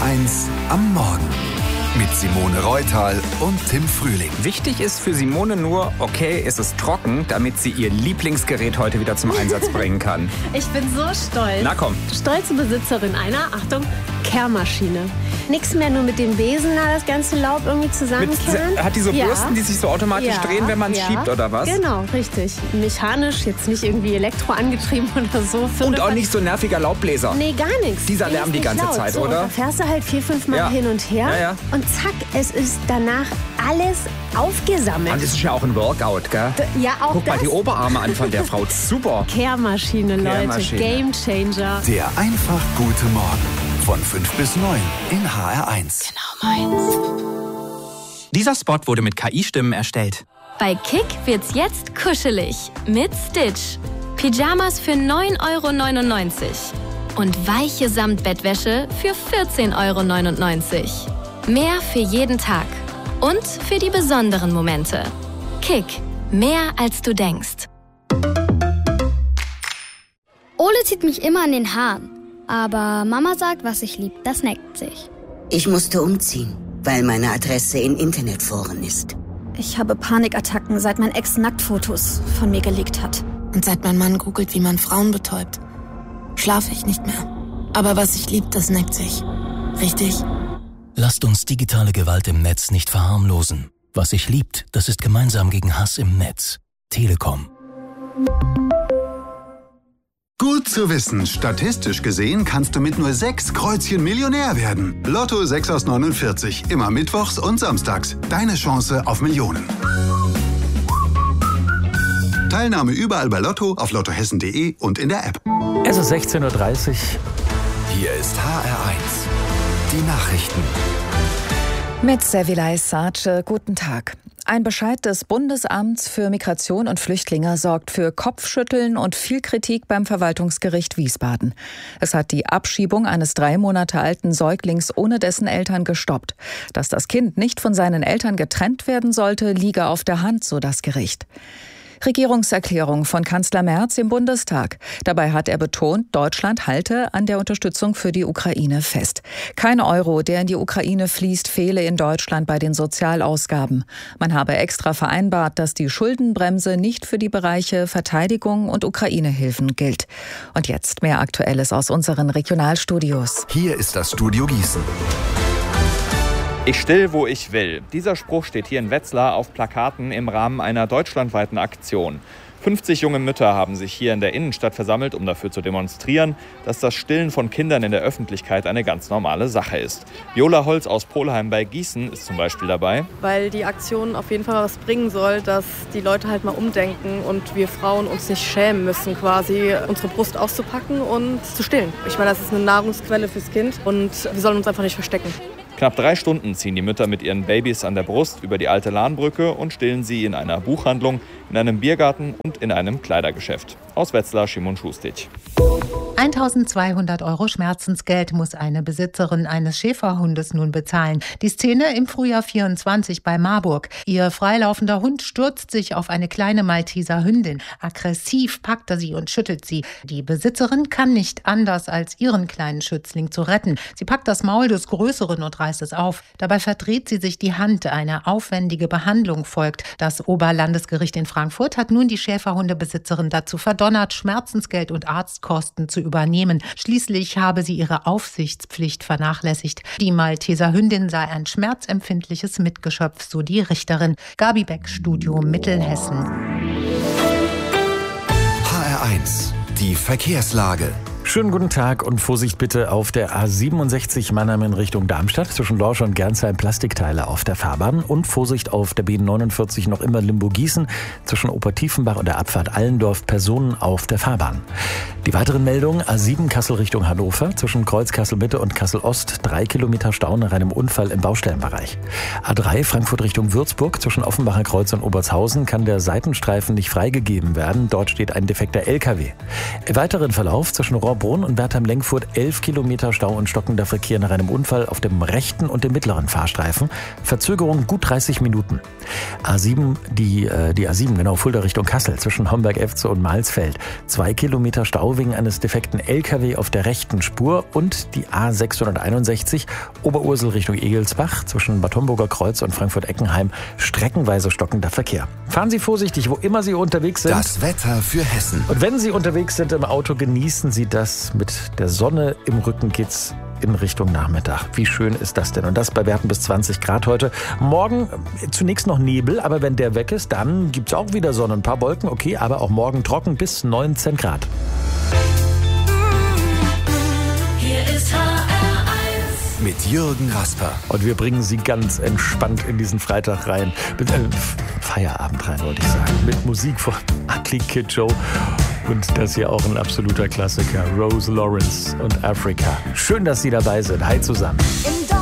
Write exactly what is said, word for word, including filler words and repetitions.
eins am Morgen mit Simone Reutal und Tim Frühling. Wichtig ist für Simone nur, okay, es ist trocken, damit sie ihr Lieblingsgerät heute wieder zum Einsatz bringen kann. Ich bin so stolz. Na komm. Stolze Besitzerin einer, Achtung, Kehrmaschine. Nix mehr nur mit dem Besen da das ganze Laub irgendwie zusammenkehren. Mit, hat die so ja. Bürsten, die sich so automatisch ja. drehen, wenn man es ja. schiebt, oder was? Genau, richtig. Mechanisch, jetzt nicht irgendwie elektro angetrieben oder so. Und auch nicht so nerviger Laubbläser. Nee, gar nichts. Dieser Lärm die ganze laut. Zeit, so, oder? Da fährst du halt vier, fünf Mal ja. hin und her. Ja, ja. Und zack, es ist danach alles aufgesammelt. Und das ist ja auch ein Workout, gell? D- ja, auch Guck das. mal die Oberarme an von der Frau. Super. Kehrmaschine, Leute. Kehrmaschine. Gamechanger. Der einfach gute Morgen von fünf bis neun in H R eins. Genau meins. Dieser Spot wurde mit K I-Stimmen erstellt. Bei Kick wird's jetzt kuschelig mit Stitch. Pyjamas für neun Euro neunundneunzig und weiche Samtbettwäsche für vierzehn Euro neunundneunzig. Mehr für jeden Tag und für die besonderen Momente. Kick, mehr als du denkst. Ole zieht mich immer an den Haaren. Aber Mama sagt, was ich lieb, das neckt sich. Ich musste umziehen, weil meine Adresse in Internetforen ist. Ich habe Panikattacken, seit mein Ex Nacktfotos von mir geleakt hat. Und seit mein Mann googelt, wie man Frauen betäubt, schlafe ich nicht mehr. Aber was ich lieb, das neckt sich. Richtig? Lasst uns digitale Gewalt im Netz nicht verharmlosen. Was sich liebt, das ist gemeinsam gegen Hass im Netz. Telekom. Gut zu wissen, statistisch gesehen kannst du mit nur sechs Kreuzchen Millionär werden. Lotto sechs aus neunundvierzig, immer mittwochs und samstags. Deine Chance auf Millionen. Teilnahme überall bei Lotto, auf lottohessen punkt de und in der App. Es ist sechzehn Uhr dreißig. Hier ist H R eins. Die Nachrichten. Mit Sevilay Sace, guten Tag. Ein Bescheid des Bundesamts für Migration und Flüchtlinge sorgt für Kopfschütteln und viel Kritik beim Verwaltungsgericht Wiesbaden. Es hat die Abschiebung eines drei Monate alten Säuglings ohne dessen Eltern gestoppt. Dass das Kind nicht von seinen Eltern getrennt werden sollte, liege auf der Hand, so das Gericht. Regierungserklärung von Kanzler Merz im Bundestag. Dabei hat er betont, Deutschland halte an der Unterstützung für die Ukraine fest. Kein Euro, der in die Ukraine fließt, fehle in Deutschland bei den Sozialausgaben. Man habe extra vereinbart, dass die Schuldenbremse nicht für die Bereiche Verteidigung und Ukraine-Hilfen gilt. Und jetzt mehr Aktuelles aus unseren Regionalstudios. Hier ist das Studio Gießen. Ich still, wo ich will. Dieser Spruch steht hier in Wetzlar auf Plakaten im Rahmen einer deutschlandweiten Aktion. fünfzig junge Mütter haben sich hier in der Innenstadt versammelt, um dafür zu demonstrieren, dass das Stillen von Kindern in der Öffentlichkeit eine ganz normale Sache ist. Viola Holz aus Polheim bei Gießen ist zum Beispiel dabei. Weil die Aktion auf jeden Fall was bringen soll, dass die Leute halt mal umdenken und wir Frauen uns nicht schämen müssen, quasi unsere Brust auszupacken und zu stillen. Ich meine, das ist eine Nahrungsquelle fürs Kind und wir sollen uns einfach nicht verstecken. Knapp drei Stunden ziehen die Mütter mit ihren Babys an der Brust über die alte Lahnbrücke und stillen sie in einer Buchhandlung, in einem Biergarten und in einem Kleidergeschäft. Aus Wetzlar, Schimon Schustic. eintausendzweihundert Euro Schmerzensgeld muss eine Besitzerin eines Schäferhundes nun bezahlen. Die Szene im Frühjahr vierundzwanzig bei Marburg. Ihr freilaufender Hund stürzt sich auf eine kleine Malteser Hündin. Aggressiv packt er sie und schüttelt sie. Die Besitzerin kann nicht anders, als ihren kleinen Schützling zu retten. Sie packt das Maul des Größeren und reißt es auf. Dabei verdreht sie sich die Hand. Eine aufwendige Behandlung folgt. Das Oberlandesgericht in Frankfurt hat nun die Schäferhundebesitzerin dazu verdonnert, Schmerzensgeld und Arztkosten zu übernehmen. Schließlich habe sie ihre Aufsichtspflicht vernachlässigt. Die Malteser Hündin sei ein schmerzempfindliches Mitgeschöpf, so die Richterin. Gabi Beck, Studio Mittelhessen. H R eins. Die Verkehrslage. Schönen guten Tag und Vorsicht bitte auf der A siebenundsechzig Mannheim in Richtung Darmstadt. Zwischen Lorsch und Gernsheim Plastikteile auf der Fahrbahn. Und Vorsicht auf der B neunundvierzig noch immer Limburg-Gießen. Zwischen Obertiefenbach und der Abfahrt Allendorf Personen auf der Fahrbahn. Die weiteren Meldungen: A sieben Kassel Richtung Hannover. Zwischen Kreuz Kassel-Mitte und Kassel-Ost drei Kilometer Stau nach einem Unfall im Baustellenbereich. A drei Frankfurt Richtung Würzburg. Zwischen Offenbacher Kreuz und Obertshausen kann der Seitenstreifen nicht freigegeben werden. Dort steht ein defekter L K W. Im weiteren Verlauf zwischen Rohr Heilbronn und Wertheim-Lengfurt elf Kilometer Stau und stockender Verkehr nach einem Unfall auf dem rechten und dem mittleren Fahrstreifen. Verzögerung gut dreißig Minuten. A sieben, die, äh, die A sieben, genau, Fulda Richtung Kassel zwischen Homberg-Efze und Malsfeld. Zwei Kilometer Stau wegen eines defekten L K W auf der rechten Spur und die A sechshunderteinundsechzig Oberursel Richtung Egelsbach zwischen Bad Homburger Kreuz und Frankfurt-Eckenheim. Streckenweise stockender Verkehr. Fahren Sie vorsichtig, wo immer Sie unterwegs sind. Das Wetter für Hessen. Und wenn Sie unterwegs sind im Auto, genießen Sie das. Mit der Sonne im Rücken geht's in Richtung Nachmittag. Wie schön ist das denn? Und das bei Werten bis zwanzig Grad heute. Morgen zunächst noch Nebel, aber wenn der weg ist, dann gibt's auch wieder Sonne. Ein paar Wolken, okay, aber auch morgen trocken bis neunzehn Grad. Hier ist H R eins mit Jürgen Rasper. Und wir bringen Sie ganz entspannt in diesen Freitag rein. Mit, äh, Feierabend rein, wollte ich sagen. Mit Musik von Ugly Kid Joe. Und das hier auch ein absoluter Klassiker. Rose Lawrence und Africa. Schön, dass Sie dabei sind. Hi zusammen.